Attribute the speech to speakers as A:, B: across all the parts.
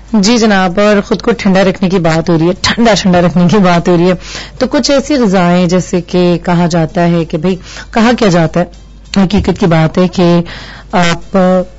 A: جی جناب، اور خود کو ٹھنڈا رکھنے کی بات ہو رہی ہے، ٹھنڈا رکھنے کی بات ہو رہی ہے، تو کچھ ایسی غذائیں جیسے کہ کہا جاتا ہے کہ بھئی کہا کیا جاتا ہے، حقیقت کی بات ہے کہ آپ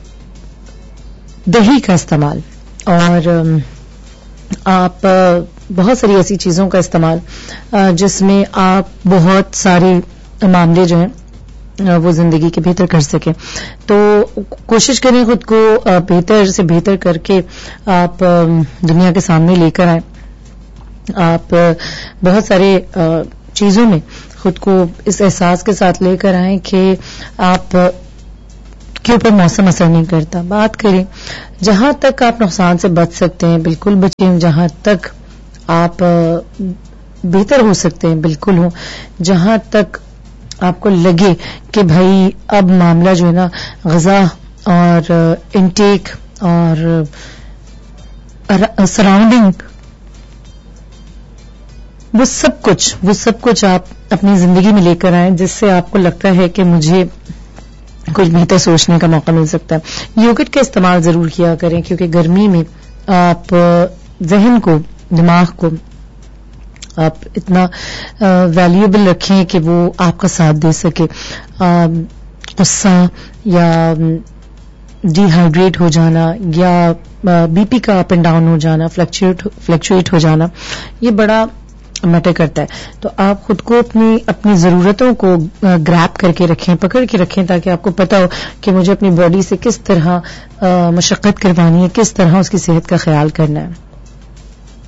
A: دہی کا استعمال اور آپ بہت ساری ایسی چیزوں کا استعمال جس میں آپ بہت سارے معاملے جو ہیں وہ زندگی کے بہتر کر سکیں، تو کوشش کریں خود کو بہتر سے بہتر کر کے آپ دنیا کے سامنے لے کر آئیں. آپ بہت سارے چیزوں میں خود کو اس احساس کے ساتھ لے کر آئیں کہ آپ کے اوپر موسم اثر نہیں کرتا. بات کریں جہاں تک آپ نقصان سے بچ سکتے ہیں بالکل بچیں، جہاں تک آپ بہتر ہو سکتے ہیں بالکل ہوں، جہاں تک آپ کو لگے کہ بھائی اب معاملہ جو ہے نا غذا اور انٹیک اور سراؤنڈنگ وہ سب کچھ آپ اپنی زندگی میں لے کر آئیں جس سے آپ کو لگتا ہے کہ مجھے کچھ بہتر سوچنے کا موقع مل سکتا ہے. یوگرٹ کا استعمال ضرور کیا کریں کیونکہ گرمی میں آپ ذہن کو، دماغ کو آپ اتنا ویلیوبل رکھیں کہ وہ آپ کا ساتھ دے سکے. غصہ یا ڈی ہائیڈریٹ ہو جانا یا بی پی کا اپ اینڈ ڈاؤن ہو جانا، فلیکچویٹ ہو جانا، یہ بڑا میٹر کرتا ہے. تو آپ خود کو اپنی ضرورتوں کو گریب کر کے رکھیں، پکڑ کے رکھیں، تاکہ آپ کو پتا ہو کہ مجھے اپنی باڈی سے کس طرح مشقت کروانی ہے، کس طرح اس کی صحت کا خیال کرنا ہے.